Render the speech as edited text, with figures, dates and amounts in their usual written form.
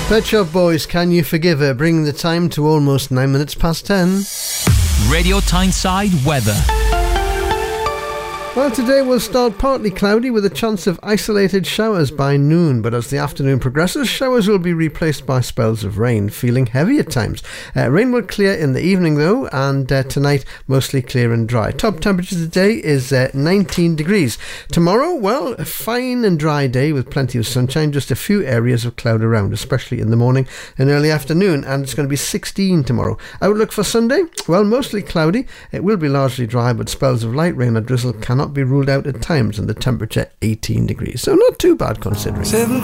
Pet Shop Boys, Can You Forgive Her? Bringing the time to almost 9 minutes past 10. Radio Tyneside weather. Well, today will start partly cloudy with a chance of isolated showers by noon, but as the afternoon progresses, showers will be replaced by spells of rain, feeling heavy at times. Rain will clear in the evening though, and tonight mostly clear and dry. Top temperature today is 19 degrees. Tomorrow, well, a fine and dry day with plenty of sunshine, just a few areas of cloud around, especially in the morning and early afternoon, and it's going to be 16 tomorrow. Outlook for Sunday, well, mostly cloudy. It will be largely dry, but spells of light rain or drizzle cannot be ruled out at times, and the temperature 18 degrees, so not too bad considering.